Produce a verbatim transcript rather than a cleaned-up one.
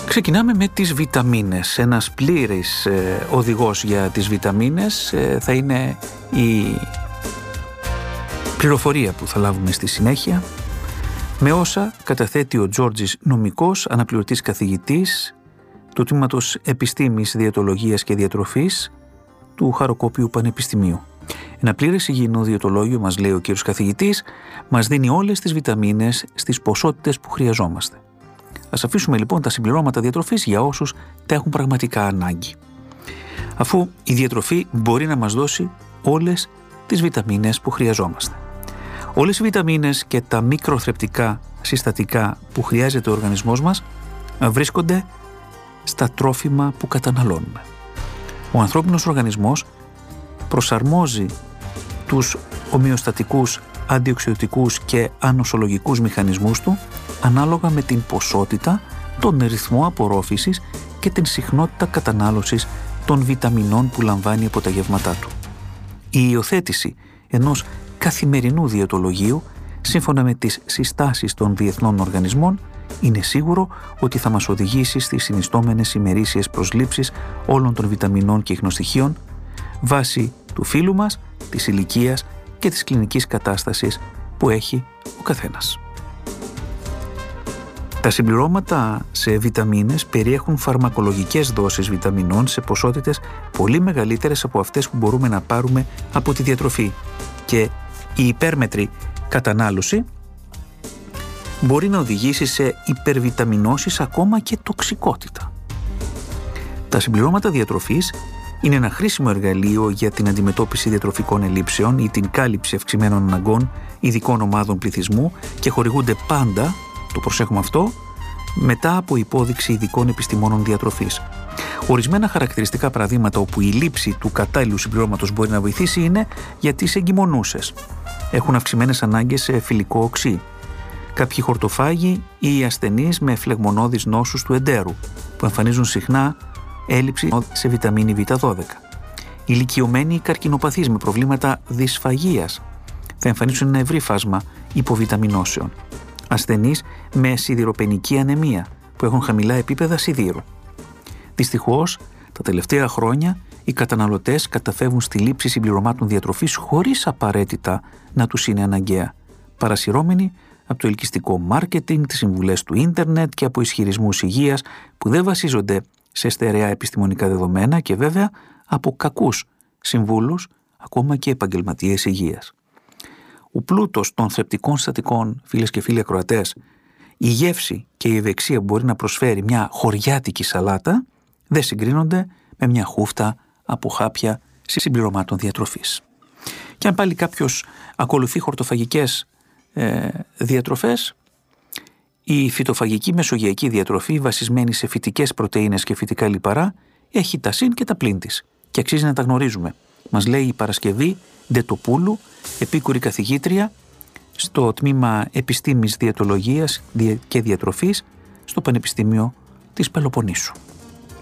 Ξεκινάμε με τις βιταμίνες. Ένας πλήρης ε, οδηγός για τις βιταμίνες ε, θα είναι η πληροφορία που θα λάβουμε στη συνέχεια, με όσα καταθέτει ο Τζόρτζης Νομικός, αναπληρωτής καθηγητής του Τμήματος Επιστήμης, Διαιτολογίας και Διατροφής του Χαροκόπιου Πανεπιστημίου. Ένα πλήρες υγιεινό διαιτολόγιο, μας λέει ο κύριος καθηγητής, μας δίνει όλες τις βιταμίνες στις ποσότητες που χρειαζόμαστε. Ας αφήσουμε λοιπόν τα συμπληρώματα διατροφής για όσους τα έχουν πραγματικά ανάγκη. Αφού η διατροφή μπορεί να μας δώσει όλες τις βιταμίνες που χρειαζόμαστε. Όλες οι βιταμίνες και τα μικροθρεπτικά συστατικά που χρειάζεται ο οργανισμός μας βρίσκονται στα τρόφιμα που καταναλώνουμε. Ο ανθρώπινος οργανισμός προσαρμόζει τους ομοιοστατικούς, αντιοξυδοτικούς και ανοσολογικούς μηχανισμούς του ανάλογα με την ποσότητα, τον ρυθμό απορρόφησης και την συχνότητα κατανάλωσης των βιταμινών που λαμβάνει από τα γεύματά του. Η υιοθέτηση ενός καθημερινού διαιτολογίου, σύμφωνα με τις συστάσεις των διεθνών οργανισμών, είναι σίγουρο ότι θα μας οδηγήσει στις συνιστόμενες ημερήσιες προσλήψεις όλων των βιταμινών και ιχνοστοιχείων βάσει του φύλου μας, της ηλικίας και της κλινικής κατάστασης που έχει ο καθένας. Τα συμπληρώματα σε βιταμίνες περιέχουν φαρμακολογικές δόσεις βιταμινών σε ποσότητες πολύ μεγαλύτερες από αυτές που μπορούμε να πάρουμε από τη διατροφή και η υπέρμετρη κατανάλωση μπορεί να οδηγήσει σε υπερβιταμινώσεις, ακόμα και τοξικότητα. Τα συμπληρώματα διατροφής είναι ένα χρήσιμο εργαλείο για την αντιμετώπιση διατροφικών ελλείψεων ή την κάλυψη αυξημένων αναγκών ειδικών ομάδων πληθυσμού και χορηγούνται πάντα, το προσέχουμε αυτό, μετά από υπόδειξη ειδικών επιστημόνων διατροφής. Ορισμένα χαρακτηριστικά παραδείγματα όπου η λήψη του κατάλληλου συμπληρώματος μπορεί να βοηθήσει είναι για τις εγκυμονούσες. Έχουν αυξημένες ανάγκες σε φυλικό οξύ. Κάποιοι χορτοφάγοι ή οι ασθενείς με φλεγμονώδεις νόσους του εντέρου, που εμφανίζουν συχνά έλλειψη σε βιταμίνη βι δώδεκα. Ηλικιωμένοι καρκινοπαθείς με προβλήματα δυσφαγείας θα εμφανίσουν ένα ευρύ φάσμα υποβιταμινώσεων. Ασθενείς με σιδηροπενική ανεμία που έχουν χαμηλά επίπεδα σιδήρου. Δυστυχώς, τα τελευταία χρόνια οι καταναλωτές καταφεύγουν στη λήψη συμπληρωμάτων διατροφής χωρίς απαραίτητα να τους είναι αναγκαία, παρασυρώμενοι από το ελκυστικό μάρκετινγκ, τις συμβουλές του ίντερνετ και από ισχυρισμούς υγείας που δεν βασίζονται σε στερεά επιστημονικά δεδομένα και βέβαια από κακούς συμβούλους, ακόμα και επαγγελματίες υγείας. Ο πλούτος των θρεπτικών συστατικών, φίλες και φίλοι ακροατές, η γεύση και η ευεξία που μπορεί να προσφέρει μια χωριάτικη σαλάτα δεν συγκρίνονται με μια χούφτα από χάπια συμπληρωμάτων διατροφής. Και αν πάλι κάποιος ακολουθεί χορτοφαγικές ε, διατροφές, η φυτοφαγική μεσογειακή διατροφή βασισμένη σε φυτικές πρωτεΐνες και φυτικά λιπαρά έχει τα συν και τα πλήν της και αξίζει να τα γνωρίζουμε. Μας λέει η Παρασκευή Ντετοπούλου, επίκουρη καθηγήτρια στο Τμήμα Επιστήμης Διαιτολογίας και Διατροφής στο Πανεπιστήμιο της Πελοποννήσου.